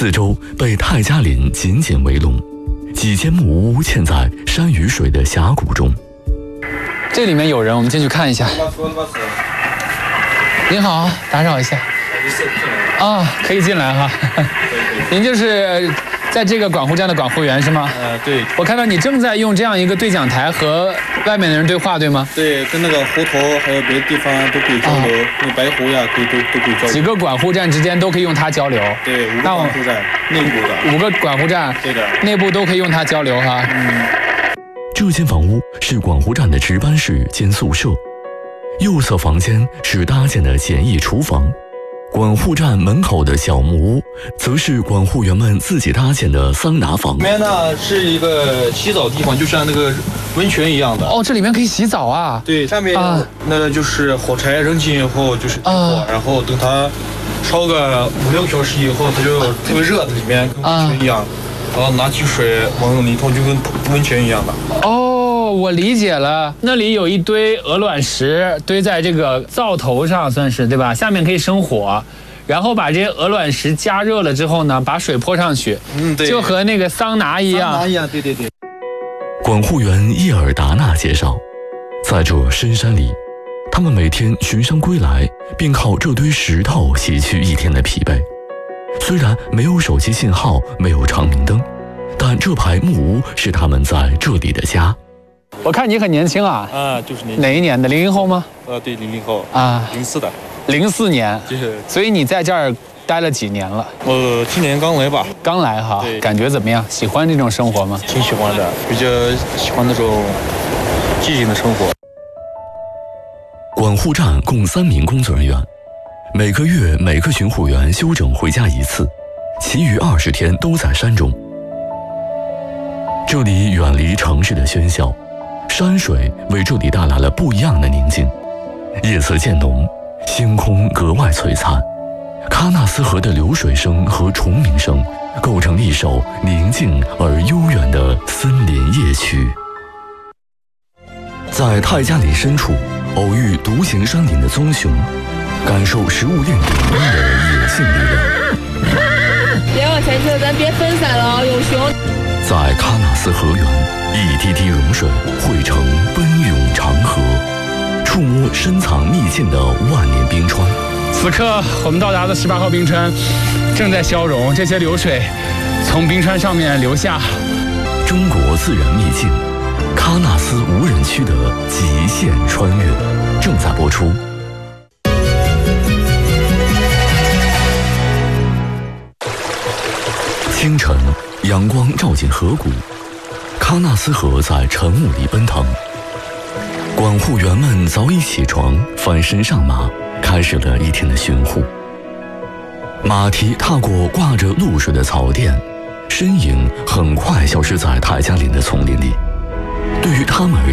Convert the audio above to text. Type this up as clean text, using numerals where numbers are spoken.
四周被泰加林紧紧围拢，几间木屋嵌在山与水的峡谷中。 这里面有人，我们进去看一下。您好，打扰一下。啊，可以进来哈。您就是在这个管护站的管护员是吗？ 对。 我看到你正在用这样一个对讲台和外面的人对话，对吗？ 对，跟那个湖头还有别的地方都可以交流，那白湖呀，都可以交流。 几个管护站之间都可以用它交流。 对，5个管护站，内部的。5 个管护站， 对的， 内部都可以用它交流哈。 这间房屋是管护站的值班室兼宿舍，右侧房间是搭建的简易厨房。管护站门口的小木屋，则是管护员们自己搭建的桑拿房。 里面呢是一个洗澡地方，就像那个温泉一样的。 哦，这里面可以洗澡啊？ 对，下面那个就是火柴扔进以后就是点火，然后等它烧个5-6个小时以后，它就特别热，在里面跟温泉一样。然后拿起水往里头，就跟温泉一样的。 哦，我理解了，那里有一堆鹅卵石堆在这个灶头上，算是对吧？下面可以生火，然后把这些鹅卵石加热了之后呢，把水泼上去， 对， 就和那个桑拿一样。 桑拿一样，对。 管护员叶尔达纳介绍，在这深山里，他们每天巡山归来，并靠这堆石头洗去一天的疲惫。虽然没有手机信号，没有长明灯，但这排木屋是他们在这里的家。 我看你很年轻啊。 就是年轻。 哪一年的？00后吗？ 对，00后。04的。 04年。 就是。 所以你在这儿待了几年了？ 我今年刚来吧。 刚来哈。 对。 感觉怎么样？喜欢这种生活吗？ 挺喜欢的，比较喜欢那种寂静的生活。 管护站共3名工作人员。每个月每个巡护员休整回家1次，其余20天都在山中。这里远离城市的喧嚣，山水为这里带来了不一样的宁静。夜色渐浓，星空格外璀璨，喀纳斯河的流水声和虫鸣声构成一首宁静而悠远的森林夜曲。在泰加林深处偶遇独行山林的棕熊，感受食物链顶端的野性力量。 别往前撤，咱别分散了，有熊。 在喀纳斯河源，一滴滴融水汇成奔涌长河，触摸深藏秘境的万年冰川。 此刻我们到达的18号冰川正在消融，这些流水从冰川上面流下。 中国自然秘境，喀纳斯无人区的极限穿越正在播出。清晨，阳光照进河谷，喀纳斯河在晨雾里奔腾。管护员们早已起床，翻身上马，开始了一天的巡护。马蹄踏过挂着露水的草甸，身影很快消失在泰加林的丛林里。对于他们而言，